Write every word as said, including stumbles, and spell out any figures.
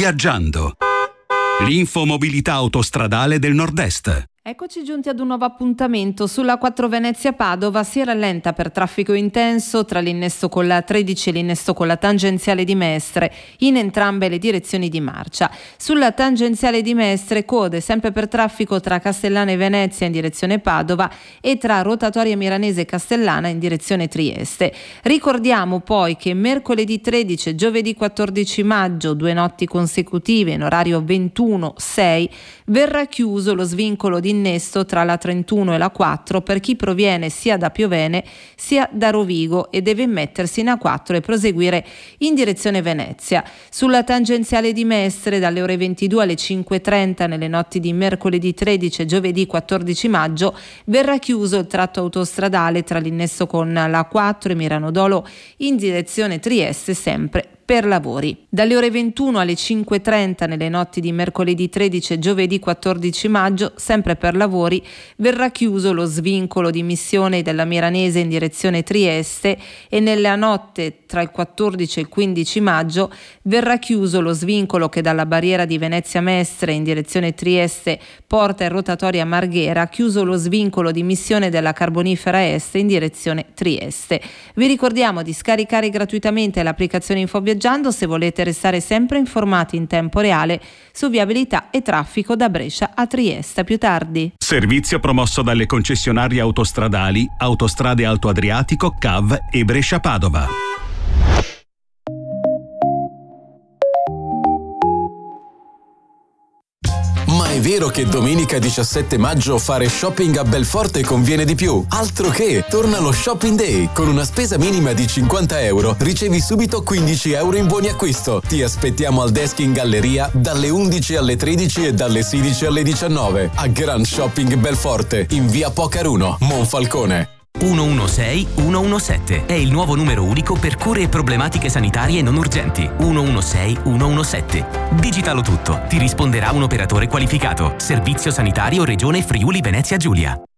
Viaggiando. L'infomobilità autostradale del Nord-Est. Eccoci giunti ad un nuovo appuntamento. Sulla quattro Venezia-Padova si rallenta per traffico intenso tra l'innesto con la tredici e l'innesto con la tangenziale di Mestre in entrambe le direzioni di marcia. Sulla tangenziale di Mestre code sempre per traffico tra Castellana e Venezia in direzione Padova e tra Rotatoria Milanese e Castellana in direzione Trieste. Ricordiamo poi che mercoledì tredici e giovedì quattordici maggio, due notti consecutive in orario ventuno sei, verrà chiuso lo svincolo di innesto tra la trentuno e la quattro per chi proviene sia da Piovene sia da Rovigo e deve mettersi in A quattro e proseguire in direzione Venezia. Sulla tangenziale di Mestre dalle ore ventidue alle cinque e trenta nelle notti di mercoledì tredici e giovedì quattordici maggio verrà chiuso il tratto autostradale tra l'innesto con la quattro e Mirano Dolo in direzione Trieste, sempre per lavori. Dalle ore ventuno alle cinque e trenta nelle notti di mercoledì tredici e giovedì quattordici maggio, sempre per lavori, verrà chiuso lo svincolo di Missione della Milanese in direzione Trieste e nella notte tra il quattordici e il quindici maggio verrà chiuso lo svincolo che dalla barriera di Venezia Mestre in direzione Trieste porta in rotatoria Marghera, chiuso lo svincolo di Missione della Carbonifera Est in direzione Trieste. Vi ricordiamo di scaricare gratuitamente l'applicazione Infoviaggiando se volete restare sempre informati in tempo reale su viabilità e traffico da Brescia a Trieste. A più tardi. Servizio promosso dalle concessionarie autostradali Autostrade Alto Adriatico, C A V e Brescia Padova. Ma è vero che domenica diciassette maggio fare shopping a Belforte conviene di più? Altro che! Torna lo Shopping Day! Con una spesa minima di cinquanta euro ricevi subito quindici euro in buoni acquisto. Ti aspettiamo al desk in galleria dalle undici alle tredici e dalle sedici alle diciannove a Grand Shopping Belforte in via Pocaruno, Monfalcone. uno uno sei uno uno sette è il nuovo numero unico per cure e problematiche sanitarie non urgenti. uno uno sei uno uno sette. Digitalo tutto, ti risponderà un operatore qualificato. Servizio sanitario Regione Friuli Venezia Giulia.